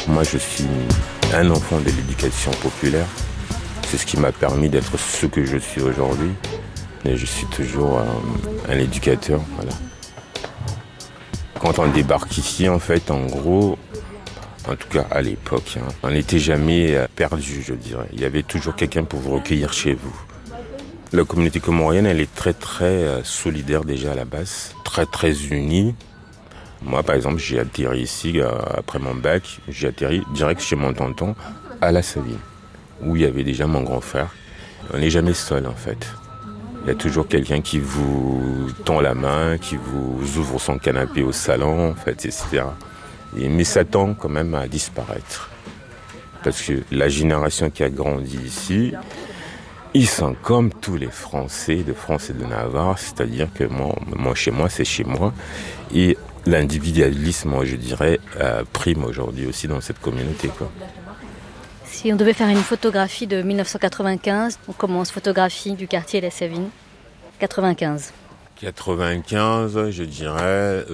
Moi, je suis un enfant de l'éducation populaire. C'est ce qui m'a permis d'être ce que je suis aujourd'hui. Et je suis toujours un éducateur. Voilà. Quand on débarque ici, en fait, en gros, en tout cas à l'époque, on n'était jamais perdu, je dirais. Il y avait toujours quelqu'un pour vous recueillir chez vous. La communauté comorienne, elle est très très solidaire déjà à la base, très très unie. Moi, par exemple, j'ai atterri ici après mon bac, j'ai atterri direct chez mon tonton à La Savine, où il y avait déjà mon grand frère. On n'est jamais seul en fait. Il y a toujours quelqu'un qui vous tend la main, qui vous ouvre son canapé au salon, en fait, etc. Mais ça tend quand même à disparaître. Parce que la génération qui a grandi ici, ils sont comme tous les Français de France et de Navarre, c'est-à-dire que moi chez moi, c'est chez moi. Et l'individualisme, je dirais, prime aujourd'hui aussi dans cette communauté, quoi. Si on devait faire une photographie de 1995, on commence photographie du quartier La Savine, 95. 95, je dirais,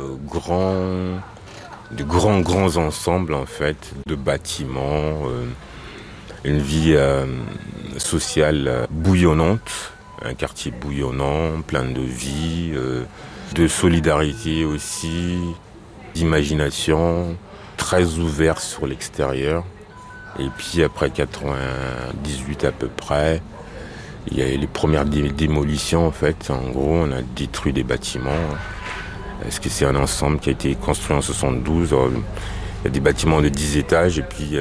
de grands ensembles, en fait, de bâtiments, une vie sociale bouillonnante, un quartier bouillonnant, plein de vie, de solidarité aussi, d'imagination, très ouvert sur l'extérieur. Et puis après 98 à peu près, il y a eu les premières démolitions en fait. En gros, on a détruit des bâtiments. Est-ce que c'est un ensemble qui a été construit en 72 ? Il y a des bâtiments de 10 étages et puis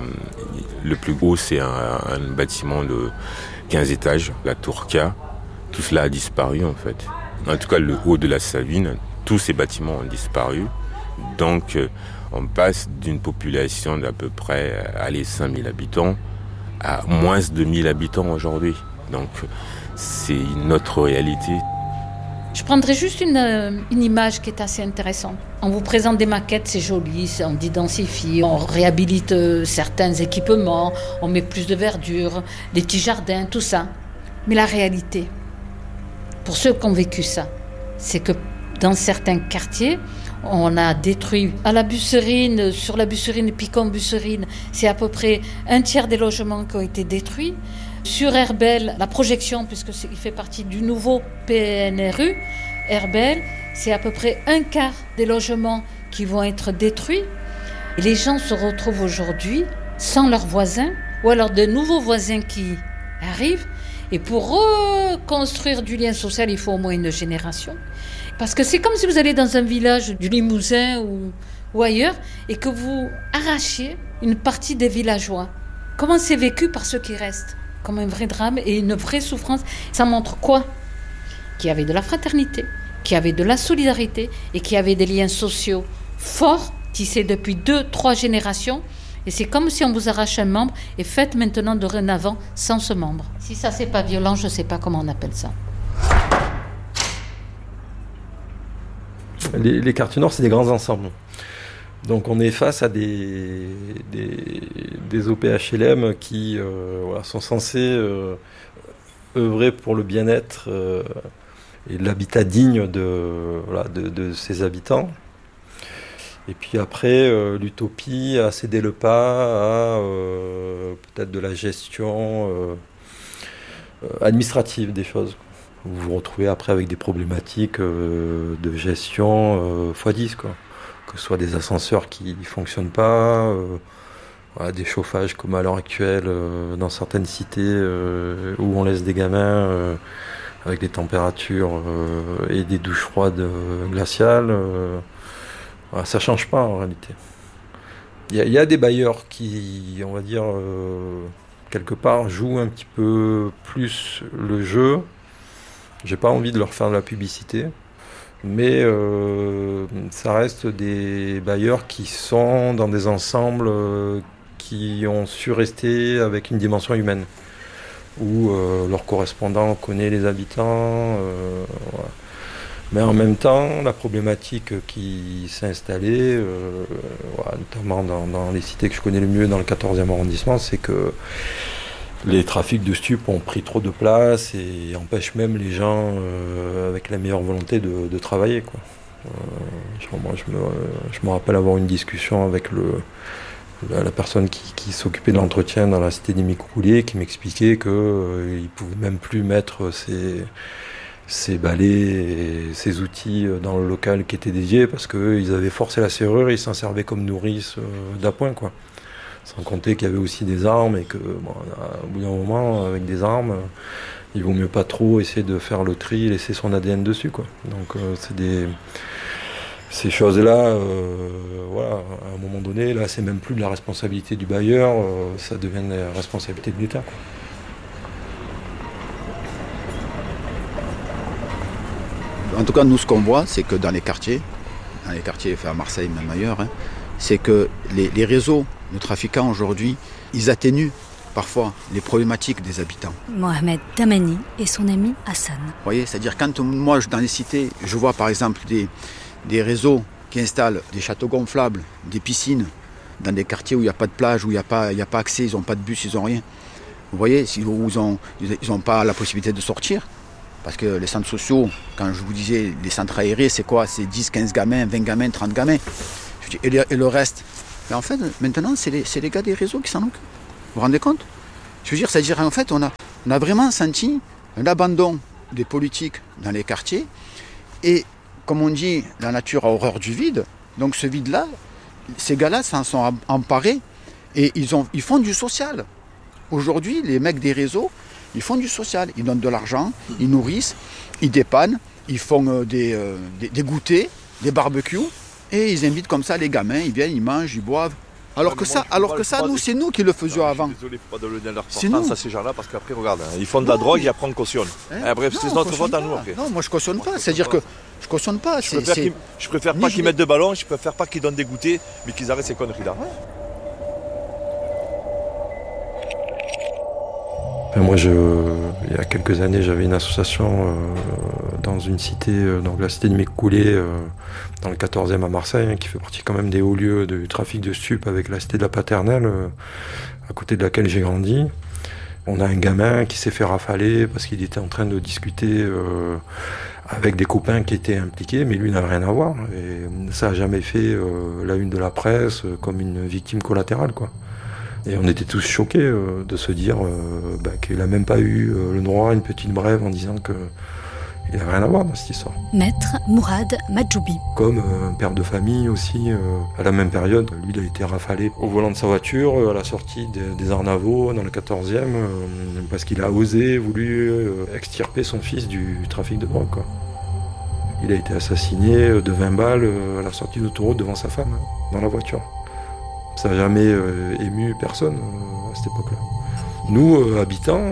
le plus haut c'est un bâtiment de 15 étages, la Tour K. Tout cela a disparu en fait. En tout cas, le haut de la Savine, tous ces bâtiments ont disparu. Donc, on passe d'une population d'à peu près 5000 habitants à moins de 1000 habitants aujourd'hui. Donc, c'est notre réalité. Je prendrai juste une image qui est assez intéressante. On vous présente des maquettes, c'est joli, on densifie, on réhabilite certains équipements, on met plus de verdure, des petits jardins, tout ça. Mais la réalité, pour ceux qui ont vécu ça, c'est que dans certains quartiers, on a détruit à la Busserine, sur la Busserine, Picon-Busserine, c'est à peu près un tiers des logements qui ont été détruits. Sur Herbel, la projection, puisqu'il fait partie du nouveau PNRU, Herbel, c'est à peu près un quart des logements qui vont être détruits. Et les gens se retrouvent aujourd'hui sans leurs voisins, ou alors de nouveaux voisins qui arrivent. Et pour reconstruire du lien social, il faut au moins une génération. Parce que c'est comme si vous allez dans un village du Limousin ou ailleurs et que vous arrachiez une partie des villageois. Comment c'est vécu par ceux qui restent ? Comme un vrai drame et une vraie souffrance. Ça montre quoi ? Qu'il y avait de la fraternité, qu'il y avait de la solidarité et qu'il y avait des liens sociaux forts, tissés depuis 2-3 générations. Et c'est comme si on vous arrache un membre et faites maintenant dorénavant sans ce membre. Si ça, c'est pas violent, je sais pas comment on appelle ça. Les quartiers nord, c'est des grands ensembles. Donc on est face à des OPHLM qui sont censés œuvrer pour le bien-être et l'habitat digne de ses habitants. Et puis après, l'utopie a cédé le pas à peut-être de la gestion administrative des choses. Vous vous retrouvez après avec des problématiques de gestion x10, quoi. Que ce soit des ascenseurs qui ne fonctionnent pas, des chauffages comme à l'heure actuelle dans certaines cités où on laisse des gamins avec des températures et des douches froides glaciales. Ça ne change pas en réalité. Il y a des bailleurs qui, on va dire, quelque part, jouent un petit peu plus le jeu. J'ai pas envie de leur faire de la publicité. Mais ça reste des bailleurs qui sont dans des ensembles qui ont su rester avec une dimension humaine, où leur correspondant connaît les habitants. Voilà. Mais en même temps, la problématique qui s'est installée, notamment dans les cités que je connais le mieux, dans le 14e arrondissement, c'est que les trafics de stupes ont pris trop de place et empêchent même les gens avec la meilleure volonté de travailler, quoi. Moi, je me rappelle avoir une discussion avec la personne qui s'occupait de l'entretien dans la cité des Micouliers, qui m'expliquait qu'il ne pouvait même plus mettre ses balais et ses outils dans le local qui était dédié parce qu'ils avaient forcé la serrure et ils s'en servaient comme nourrice d'appoint, quoi. Sans compter qu'il y avait aussi des armes et que, au bout d'un moment, avec des armes, il vaut mieux pas trop essayer de faire le tri et laisser son ADN dessus, quoi. Donc ces choses-là, voilà, à un moment donné, là, c'est même plus de la responsabilité du bailleur, ça devient la responsabilité de l'État, quoi. En tout cas, nous, ce qu'on voit, c'est que dans les quartiers, à Marseille, même ailleurs, c'est que les réseaux de trafiquants aujourd'hui, ils atténuent parfois les problématiques des habitants. Mohamed Damani et son ami Hassan. Vous voyez, c'est-à-dire quand moi, dans les cités, je vois par exemple des réseaux qui installent des châteaux gonflables, des piscines, dans des quartiers où il n'y a pas de plage, où il n'y a pas accès, ils n'ont pas de bus, ils n'ont rien. Vous voyez, où ils n'ont pas la possibilité de sortir. Parce que les centres sociaux, quand je vous disais les centres aérés, c'est quoi? C'est 10, 15 gamins, 20 gamins, 30 gamins. Et le reste? Mais en fait, maintenant, c'est les gars des réseaux qui s'en occupent. Vous vous rendez compte? Je veux dire, c'est-à-dire en fait, on a vraiment senti un abandon des politiques dans les quartiers. Et comme on dit, la nature a horreur du vide. Donc ce vide-là, ces gars-là s'en sont emparés et ils font du social. Aujourd'hui, les mecs des réseaux, ils font du social. Ils donnent de l'argent, ils nourrissent, ils dépannent, ils font des goûters, des barbecues. Et ils invitent comme ça les gamins, ils viennent, ils mangent, ils boivent. Alors que ça, nous, c'est nous qui le faisions avant. Désolé, faut pas donner leur importance à ces gens-là parce qu'après, regarde, ils font de la drogue et après on cautionne. Bref, c'est notre faute à nous après. Non, moi je cautionne pas. C'est-à-dire que je cautionne pas. Je préfère pas qu'ils mettent de ballon, je préfère pas qu'ils donnent des goûters, mais qu'ils arrêtent ces conneries-là. Moi, il y a quelques années, j'avais une association dans une cité, donc la cité de Micouliers, dans le 14e à Marseille, qui fait partie quand même des hauts lieux du trafic de stupes avec la cité de la Paternelle, à côté de laquelle j'ai grandi. On a un gamin qui s'est fait rafaler parce qu'il était en train de discuter avec des copains qui étaient impliqués, mais lui n'avait rien à voir. Et ça n'a jamais fait la une de la presse comme une victime collatérale, quoi. Et on était tous choqués de se dire qu'il n'a même pas eu le droit à une petite brève en disant qu'il n'avait rien à voir dans cette histoire. Maître Mourad Madjoubi. Comme un père de famille aussi, à la même période, lui il a été rafalé au volant de sa voiture à la sortie des Arnavaux dans le 14e parce qu'il a voulu extirper son fils du trafic de drogue, quoi. Il a été assassiné de 20 balles à la sortie d'autoroute devant sa femme, dans la voiture. Ça n'a jamais ému personne à cette époque-là. Nous, habitants,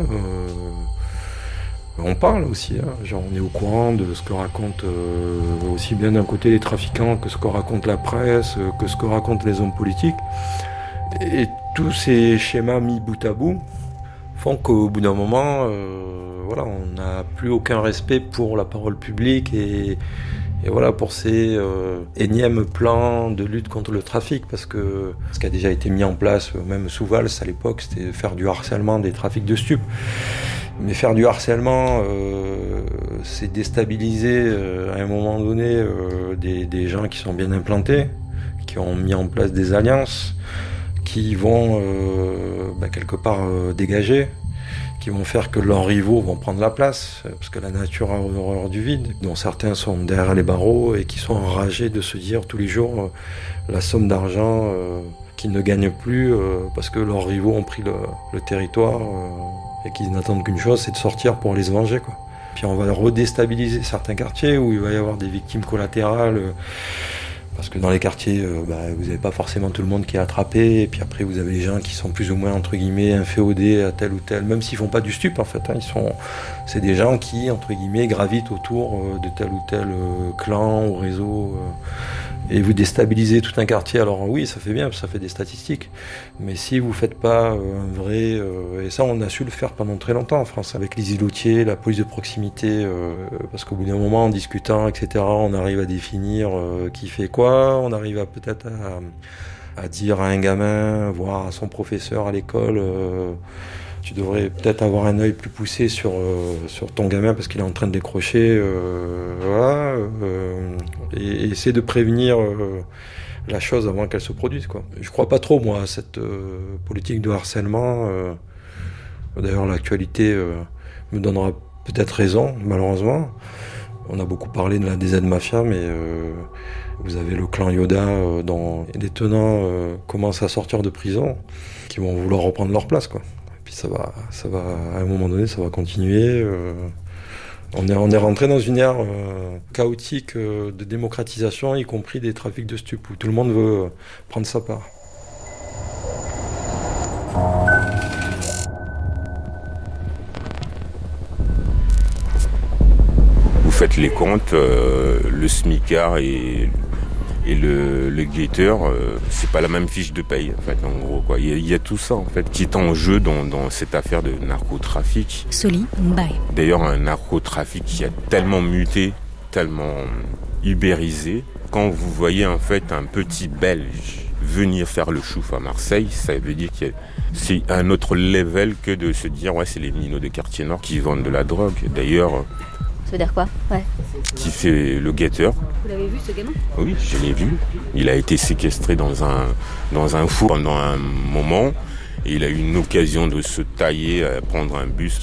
on parle aussi. Genre, on est au courant de ce que racontent aussi bien d'un côté les trafiquants que ce que raconte la presse, que ce que racontent les hommes politiques. Et tous ces schémas mis bout à bout font qu'au bout d'un moment, on n'a plus aucun respect pour la parole publique et voilà, pour ces énièmes plans de lutte contre le trafic, parce que ce qui a déjà été mis en place, même sous Valls à l'époque, c'était faire du harcèlement des trafics de stupes. Mais faire du harcèlement, c'est déstabiliser à un moment donné des gens qui sont bien implantés, qui ont mis en place des alliances, qui vont quelque part dégager, qui vont faire que leurs rivaux vont prendre la place, parce que la nature a horreur du vide, dont certains sont derrière les barreaux et qui sont enragés de se dire tous les jours la somme d'argent qu'ils ne gagnent plus parce que leurs rivaux ont pris le territoire et qu'ils n'attendent qu'une chose, c'est de sortir pour aller se venger, quoi. Puis on va redéstabiliser certains quartiers où il va y avoir des victimes collatérales. Parce que dans les quartiers, vous n'avez pas forcément tout le monde qui est attrapé, et puis après vous avez les gens qui sont plus ou moins entre guillemets inféodés à tel ou tel, même s'ils font pas du stup en fait, c'est des gens qui entre guillemets gravitent autour de tel ou tel clan ou réseau, et vous déstabilisez tout un quartier. Alors oui, ça fait bien, ça fait des statistiques, mais si vous faites pas un vrai, et ça on a su le faire pendant très longtemps en France avec les îlotiers, la police de proximité, parce qu'au bout d'un moment en discutant etc, on arrive à définir qui fait quoi, on arrive à peut-être à dire à un gamin, voire à son professeur à l'école, tu devrais peut-être avoir un œil plus poussé sur ton gamin parce qu'il est en train de décrocher, et essayer de prévenir la chose avant qu'elle se produise, quoi. Je crois pas trop, moi, à cette politique de harcèlement. D'ailleurs, l'actualité me donnera peut-être raison, malheureusement. On a beaucoup parlé de la DZ Mafia, mais vous avez le clan Yoda dont les tenants commencent à sortir de prison, qui vont vouloir reprendre leur place, quoi. Et puis ça va, à un moment donné, ça va continuer. On est rentré dans une ère chaotique de démocratisation, y compris des trafics de stupes, où tout le monde veut prendre sa part. Vous faites les comptes, le smicard et le guetteur, c'est pas la même fiche de paye, en fait, en gros, quoi. Il y a tout ça, en fait, qui est en jeu dans cette affaire de narcotrafic. Soli Mbaye. D'ailleurs, un narcotrafic qui a tellement muté, tellement ubérisé. Quand vous voyez, en fait, un petit Belge venir faire le chouf à Marseille, ça veut dire que c'est un autre level que de se dire, ouais, c'est les minots de quartier nord qui vendent de la drogue. D'ailleurs... Ça veut dire quoi? Ouais. Qui fait le guetteur. Vous l'avez vu, ce gamin? Oui, je l'ai vu. Il a été séquestré dans un four pendant un moment. Et il a eu une occasion de se tailler, prendre un bus